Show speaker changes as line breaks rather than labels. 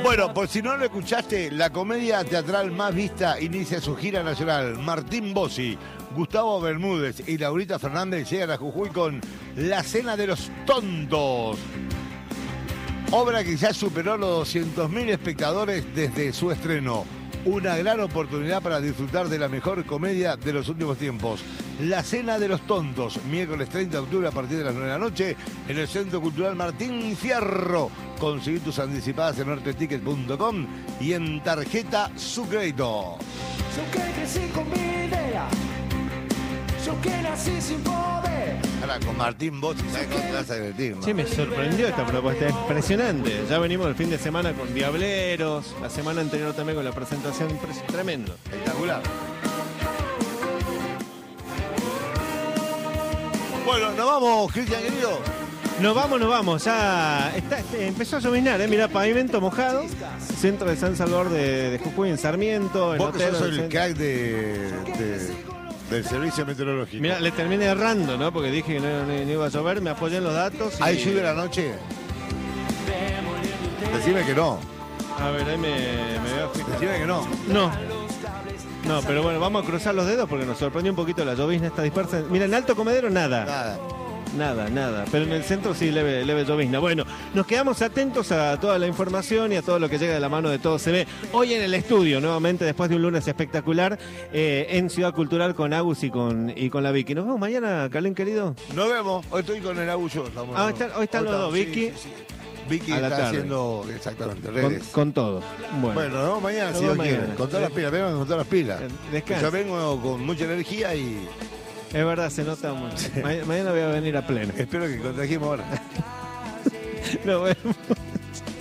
Bueno, por si no lo escuchaste, la comedia teatral más vista inicia su gira nacional. Martín Bossi, Gustavo Bermúdez y Laurita Fernández llegan a Jujuy con La Cena de los Tontos. Obra que ya superó los 200.000 espectadores desde su estreno. Una gran oportunidad para disfrutar de la mejor comedia de los últimos tiempos. La Cena de los Tontos, miércoles 30 de octubre a partir de las 9 de la noche en el Centro Cultural Martín Fierro. Conseguí tus anticipadas en norteticket.com y en tarjeta su crédito.
Yo que crecí con mi idea, yo que nací sin poder.
Ahora con Martín Bossi, ¿sabes cómo te vas a divertir?
Sí, me sorprendió esta propuesta, es impresionante. Ya venimos el fin de semana con Diableros, la semana anterior también con la presentación, tremendo.
Espectacular. Bueno, nos vamos, Cristian querido.
Nos vamos, ya empezó a lloviznar, mirá, pavimento mojado, centro de San Salvador de Jujuy, en Sarmiento, en
Vos que
Otero,
sos
en
el crack del servicio meteorológico.
Mirá, le terminé errando, ¿no? Porque dije que no iba a llover, me apoyé en los datos.
¿Hay lluvia la noche? Decime que no.
A ver, ahí me veo fijar.
Decime que no.
No, pero bueno, vamos a cruzar los dedos porque nos sorprendió un poquito la llovizna está dispersa. Mira, en Alto Comedero nada. Nada. Pero en el centro sí, leve llovizna. Bueno, nos quedamos atentos a toda la información y a todo lo que llega de la mano de Todo Se Ve. Hoy en el estudio, nuevamente, después de un lunes espectacular, en Ciudad Cultural con Agus y con la Vicky. ¿Nos vemos mañana, Calén, querido?
Nos vemos. Hoy estoy con el Agullo.
Hoy están los dos, Vicky.
Sí. Vicky
a la
está
tarde.
haciendo exactamente redes.
Con todo.
Bueno, no, mañana
Nos
si Dios
vemos
quiere.
mañana.
Con todas las pilas, vengo con todas las pilas.
Descansa.
Yo vengo con mucha energía y
Es verdad, se nota mucho. Mañana voy a venir a pleno.
espero que contagiemos ahora.
Nos vemos.